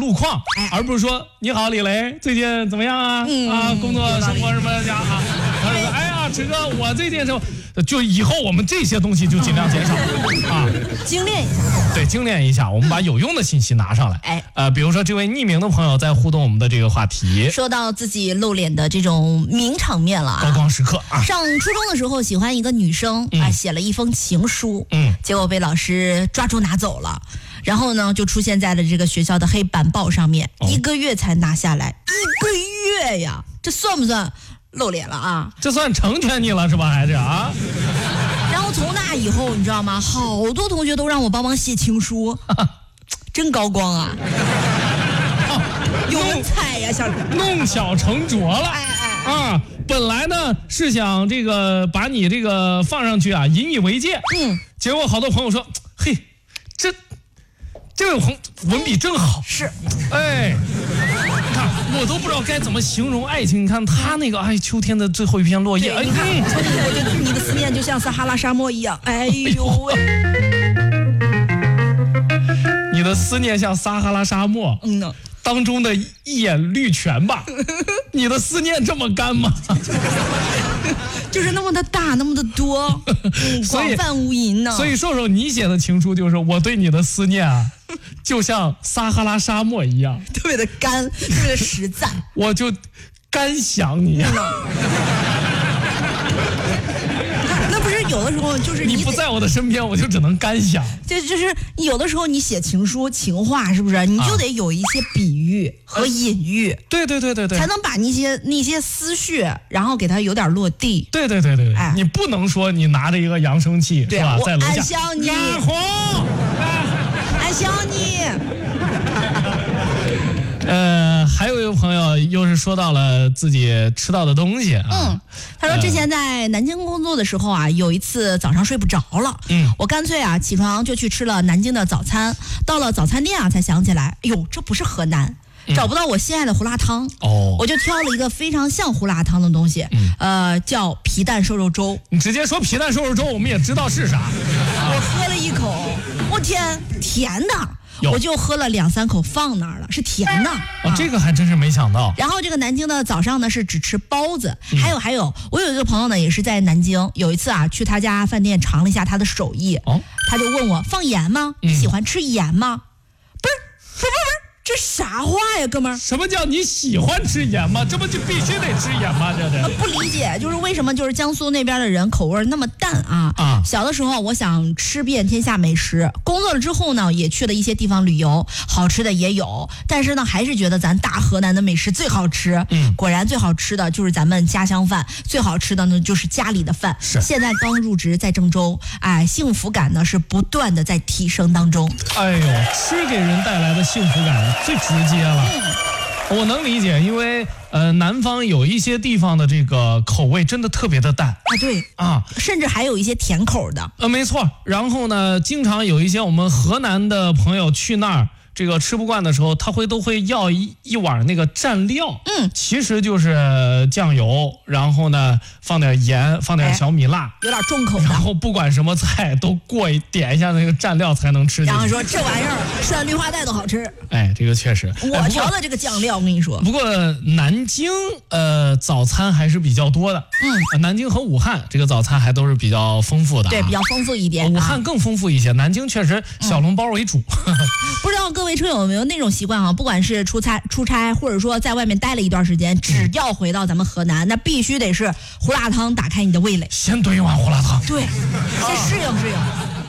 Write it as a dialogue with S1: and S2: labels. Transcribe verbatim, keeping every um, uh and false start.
S1: 路况，
S2: 哎、
S1: 而不是说你好李雷，最近怎么样啊？嗯、啊，工作生活什么呀？啊，哎呀，池哥，我最近就就以后我们这些东西就尽量减少、嗯、啊，
S2: 精炼一下。
S1: 对，精炼一下，我们把有用的信息拿上来。
S2: 哎，
S1: 呃，比如说这位匿名的朋友在互动我们的这个话题，
S2: 说到自己露脸的这种名场面了啊，
S1: 高光时刻啊。
S2: 上初中的时候喜欢一个女生、嗯、啊，写了一封情书，嗯，结果被老师抓住拿走了，然后呢就出现在了这个学校的黑板报上面，哦、一个月才拿下来，一个月呀，这算不算露脸了啊？
S1: 这算成全你了是吧，孩子啊？
S2: 然后从那以后，你知道吗？好多同学都让我帮忙写情书，真高光啊！有文采呀，小
S1: 弄巧成拙了。哎哎啊！本来呢是想这个把你这个放上去啊，引以为戒。嗯。结果好多朋友说，嘿，这这位朋文笔真好。
S2: 是。
S1: 哎，你看我都不知道该怎么形容爱情。你看他那个哎，秋天的最后一片落叶。哎，
S2: 你看，我觉得你的思念就像撒哈拉沙漠一样。哎呦喂！
S1: 你的思念像撒哈拉沙漠。嗯呢。当中的一眼绿泉吧，你的思念这么干吗？
S2: 就是那么的大，那么的多，嗯、广泛无垠呢。
S1: 所以瘦瘦，你写的情书就是我对你的思念啊，就像撒哈拉沙漠一样，
S2: 特别的干，特别的实在。
S1: 我就干想你呀、啊。
S2: 有的时候就是
S1: 你不在我的身边，我就只能干想。
S2: 就就是有的时候你写情书、情话，是不是？你就得有一些比喻和隐喻，
S1: 啊、对对对对对，
S2: 才能把那些那些思绪，然后给它有点落地。
S1: 对对对对对，哎、你不能说你拿着一个扬声器，
S2: 对
S1: 是吧？在楼下，
S2: 俺想你，俺想你。
S1: 呃，还有一位朋友又是说到了自己吃到的东西啊。
S2: 嗯，他说之前在南京工作的时候啊，有一次早上睡不着了，嗯，我干脆啊起床就去吃了南京的早餐。到了早餐店啊，才想起来，哎呦，这不是河南。找不到我心爱的胡辣汤，哦，我就挑了一个非常像胡辣汤的东西，嗯、呃，叫皮蛋瘦肉粥。
S1: 你直接说皮蛋瘦肉粥，我们也知道是啥。
S2: 我喝了一口，我天，甜的。我就喝了两三口放那儿了，是甜的。
S1: 哦，这个还真是没想到。
S2: 然后这个南京的早上呢是只吃包子，嗯、还有还有，我有一个朋友呢也是在南京，有一次啊去他家饭店尝了一下他的手艺，哦，他就问我放盐吗？你喜欢吃盐吗？嗯、不是，不是不是。这啥话呀，哥们儿？
S1: 什么叫你喜欢吃盐吗？这不就必须得吃盐吗？这这、呃、
S2: 不理解，就是为什么就是江苏那边的人口味那么淡啊？啊！小的时候我想吃遍天下美食，工作了之后呢，也去了一些地方旅游，好吃的也有，但是呢，还是觉得咱大河南的美食最好吃。嗯，果然最好吃的就是咱们家乡饭，最好吃的呢就是家里的饭。
S1: 是。
S2: 现在刚入职在郑州，哎，幸福感呢是不断的在提升当中。
S1: 哎呦，吃给人带来的幸福感最直接了，嗯、我能理解，因为呃，南方有一些地方的这个口味真的特别的淡
S2: 啊，对
S1: 啊，
S2: 甚至还有一些甜口的，
S1: 呃，没错。然后呢，经常有一些我们河南的朋友去那儿，这个吃不惯的时候，他会都会要一一碗那个蘸料，嗯，其实就是酱油，然后呢放点盐，放点小米辣，
S2: 哎、有点重口的，
S1: 然后不管什么菜都过一点一下那个蘸料才能吃进去。
S2: 然后说这玩意儿涮绿化带都好吃。
S1: 哎，这个确实，
S2: 我调的这个酱料，我跟你说。
S1: 不过南京呃早餐还是比较多的，嗯，南京和武汉这个早餐还都是比较丰富的、啊，
S2: 对，比较丰富一点、啊。
S1: 武汉更丰富一些，南京确实小笼包为主。嗯、
S2: 不知道各位车友有没有那种习惯啊？不管是出差出差，或者说在外面待了一段时间，只要回到咱们河南，那必须得是胡辣汤打开你的味蕾，
S1: 先炖一碗胡辣汤，
S2: 对，先适应适应。